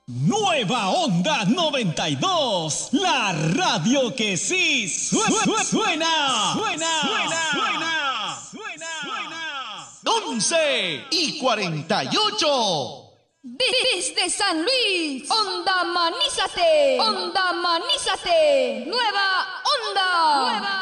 Nueva Onda 92, la radio que sí suena. 11:48. Desde San Luis, Onda Manízate, Nueva Onda.